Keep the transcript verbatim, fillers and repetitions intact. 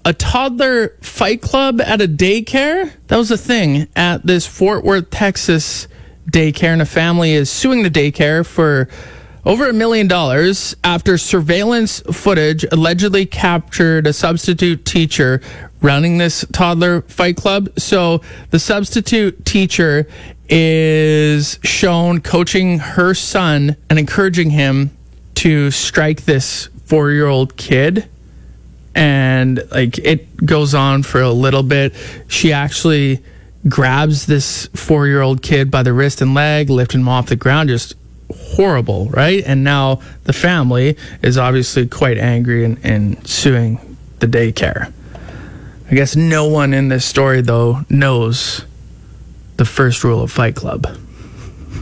a toddler fight club at a daycare. That was a thing at this Fort Worth, Texas daycare, and a family is suing the daycare for over a million dollars after surveillance footage allegedly captured a substitute teacher running this toddler fight club. So the substitute teacher is shown coaching her son and encouraging him to strike this four-year-old kid. And like it goes on for a little bit. She actually grabs this four-year-old kid by the wrist and leg, lifting him off the ground. Just horrible, right? And now the family is obviously quite angry and, and suing the daycare. I guess no one in this story, though, knows the first rule of Fight Club.